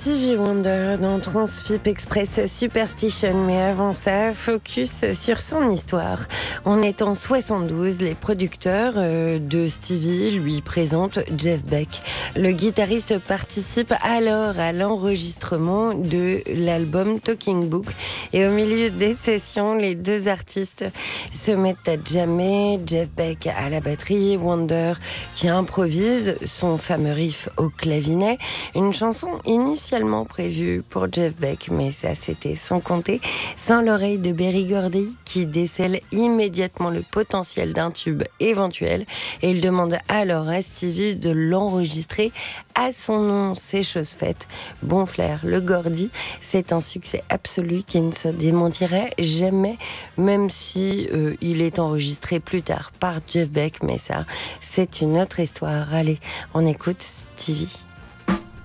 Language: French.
Stevie Wonder dans Transfip Express Superstition, mais avant ça, focus sur son histoire. On est en 72, les producteurs de Stevie lui présentent Jeff Beck. Le guitariste participe alors à l'enregistrement de l'album Talking Book et au milieu des sessions, les deux artistes se mettent à jammer. Jeff Beck à la batterie, Wonder qui improvise son fameux riff au clavinet. Une chanson initialement prévue pour Jeff Beck, mais ça c'était sans compter, sans l'oreille de Berry Gordy qui décèle immédiatement le potentiel d'un tube éventuel et il demande alors à Stevie de l'enregistrer à son nom. C'est chose faite. Bon flair, le Gordy, c'est un succès absolu qui ne se démentirait jamais, même si il est enregistré plus tard par Jeff Beck, mais ça c'est une autre histoire. Allez, on écoute Stevie.